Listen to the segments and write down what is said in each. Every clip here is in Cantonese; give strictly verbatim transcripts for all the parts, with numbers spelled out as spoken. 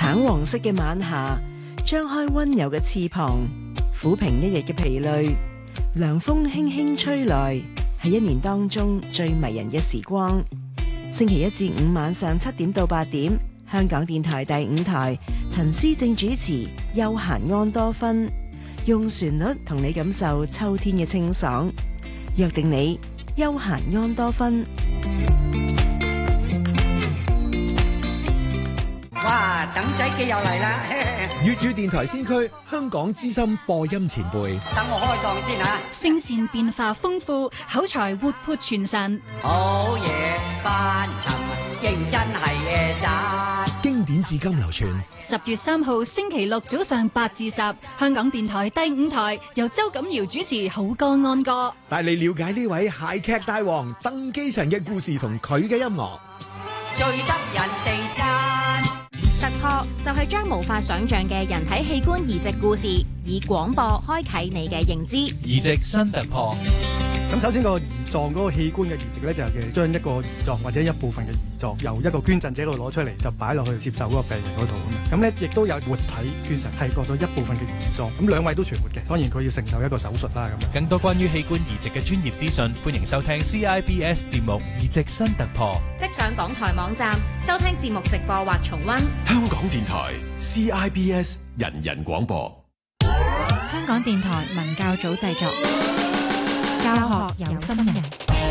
橙黃色嘅晚霞，張開溫柔嘅翅膀，撫平一日嘅疲累。涼風輕輕吹來，係一年當中最迷人嘅時光。星期一至五晚上七點到八點，香港電台第五台，陳思正主持《悠閒安多芬》，用旋律同你感受秋天嘅清爽。約定你悠閒安多芬。 哇！等仔嘅又嚟啦！ 粵語電台先驅，香港資深播音前輩。 等我開檔先啊！ 聲線變化豐富，口才活潑傳神。 好嘢，翻尋認真係嘢讚。 經典至今流傳。 十月三號星期六早上八至十，香港電台第五台由周錦堯主持《好歌安歌》， 帶你了解呢位諧劇大王鄧寄塵嘅故事同佢嘅音樂。 最得人哋讚。 突破就係將無法想象嘅人體器官移植故事，以廣播開啟你嘅認知。 移植新突破。 咁首先個胰臟嗰個器官嘅移植咧，就係將一個胰臟或者一部分嘅胰臟由一個捐贈者度攞出嚟，就擺落去接受嗰個病人嗰度咁。咁咧亦都有活體捐贈，係割咗一部分嘅胰臟。咁兩位都存活嘅，當然佢要承受一個手術啦咁樣。 更多關於器官移植嘅專業資訊，歡迎收聽 C I B S 節目《移植新突破》。 即上港台網站收聽節目直播或重溫。 香港電台 C I B S 人人廣播。 香港電台文教組製作。教學有心人，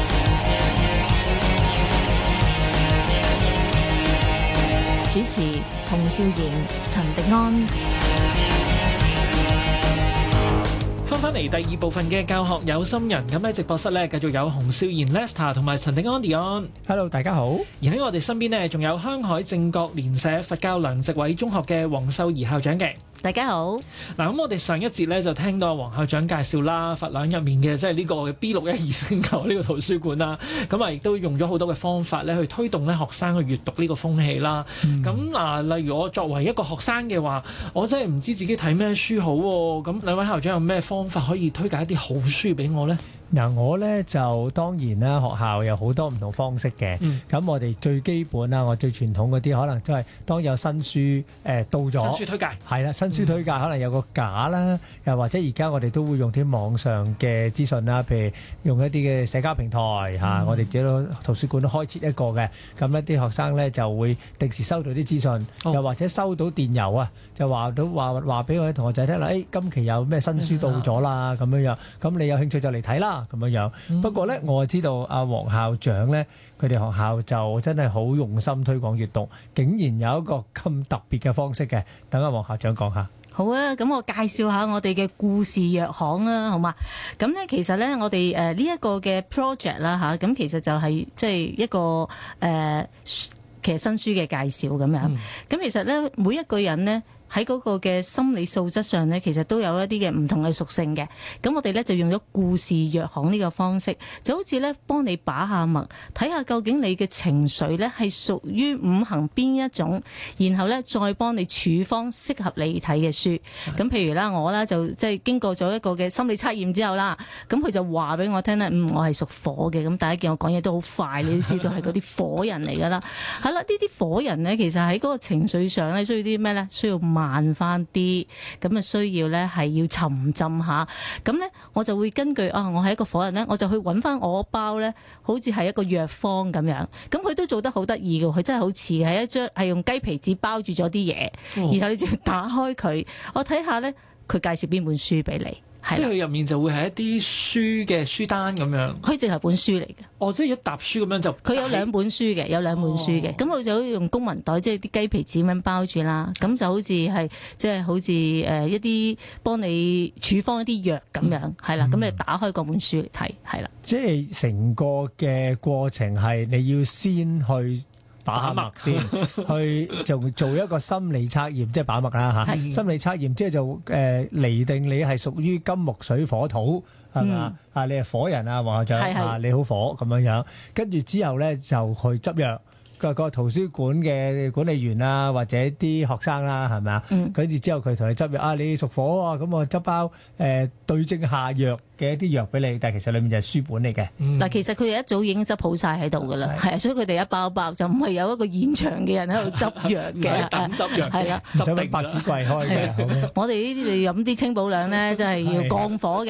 主持洪少賢、陳迪安。 翻返嚟第二部分嘅教學有心人，咁喺直播室咧繼續有洪少賢 Lester 同埋陳迪安 Dion。 Hello， 大家好。 而喺我哋身邊呢，仲有香海正覺蓮社佛教梁植偉中學嘅黃秀儀校長嘅。 大家好。 嗱，咁我哋上一節咧就聽到黃校長介紹啦，佛兩入面嘅即係呢個 B 六一二星球呢個圖書館啦，咁啊亦都用咗好多嘅方法咧去推動咧學生去閱讀呢個風氣啦。咁嗱、嗯，例如我作為一個學生嘅話，我真係唔知自己睇咩書好喎。咁兩位校長有咩方法可以推介一啲好書俾我呢？ 嗱，我咧就當然啦，學校有好多唔同方式嘅。咁、嗯、我哋最基本啦，我最傳統嗰啲，可能都係當有新書誒、呃、到咗， 新書推介係啦，新書推介、嗯、可能有個架啦，又或者而家我哋都會用啲網上嘅資訊啦，譬如用一啲嘅社交平台嚇、嗯啊，我哋自己圖書館都開設一個嘅，咁一啲學生咧就會定時收到啲資訊，哦、又或者收到電郵啊，就話到話話俾我啲同學仔聽啦，誒、哎、今期有咩新書到咗啦，咁樣樣，咁你有興趣就嚟睇啦。咁樣樣，嗯、不過咧，我知道阿黃校長咧，佢哋學校就真係好用心推廣閱讀，竟然有一個咁特別嘅方式嘅。等阿黃校長講下。 好啊，咁我介紹下我哋嘅故事藥行啦，好嘛？咁咧，其實咧，我哋誒呢一個嘅 project 啦嚇，咁其實就係即係一個誒、呃、其實新書嘅介紹咁樣。咁、嗯、其實咧，每一個人咧，喺嗰個嘅心理素質上咧，其實都有一啲嘅唔同嘅屬性嘅。咁我哋咧就用咗故事藥行呢個方式，就好似咧幫你把下脈，睇下究竟你嘅情緒咧係屬於五行邊一種，然後咧再幫你處方適合你睇嘅書。咁譬如啦，我啦就即係經過咗一個嘅心理測驗之後啦，咁佢就話俾我聽咧，嗯，我係屬火嘅。咁大家見我講嘢都好快，你都知道係嗰啲火人嚟㗎啦。係啦，呢啲火人咧，其實喺嗰個情緒上咧，需要啲咩咧？需要慢翻啲，咁啊需要咧係要沉浸下，咁咧我就會根據啊，我係一個火人咧，我就去揾翻我包咧，好似係一個藥方咁樣，咁佢都做得好得意㗎，佢真係好似係一張係用雞皮紙包住咗啲嘢，哦、然後你就要打開佢，我睇下咧，佢介紹邊本書俾你。 即係佢入面就會係一啲書嘅書單咁樣， 佢淨係本書嚟嘅。 哦，即係一沓書咁樣就。佢有兩本書嘅，有兩本書嘅。咁佢、哦、就用公文袋，即係啲雞皮紙咁樣包住啦。咁就好似係即係好似誒一啲幫你處方一啲藥咁樣，係啦、嗯。咁你打開嗰本書嚟睇，係啦。即係成個嘅過程係你要先去把脈先，去就做一個心理測驗，即係把脈啦嚇。心理測驗即係就誒釐定你係屬於金木水火土係嘛？啊，你係火人啊，黃校長啊，你好火咁樣樣。跟住之後咧就去執藥， 個個圖書館嘅管理員啦，或者啲學生啦，係咪啊？跟住之後佢同你執藥啊，你屬火啊，咁我執包誒對症下藥嘅一啲藥俾你，但係其實裡面就係書本嚟嘅。 嗱，其實佢哋一早已經執好晒喺度㗎啦，係啊，所以佢哋一包一包就唔係有一個現場嘅人喺度執藥嘅， 等執藥係啦， 唔使揾百子櫃開嘅。 我哋呢啲就飲啲清補涼咧，真係要降火嘅。